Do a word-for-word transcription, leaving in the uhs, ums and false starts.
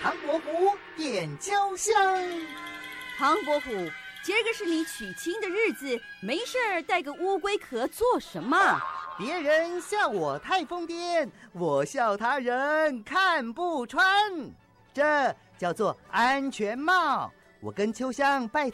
唐伯虎点秋香。 唐伯虎，今儿个是你娶亲的日子，没事儿带个乌龟壳做什么？ 别人笑我太疯癫，我笑他人看不穿。这叫做安全帽。我跟秋香拜